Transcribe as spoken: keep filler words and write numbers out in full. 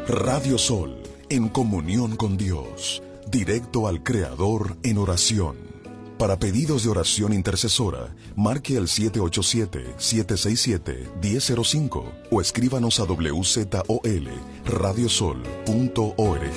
Radio Sol, en comunión con Dios, directo al Creador en oración. Para pedidos de oración intercesora, marque el siete ocho siete, siete seis siete, uno cero cero cinco o escríbanos a w z o l radiosol punto org.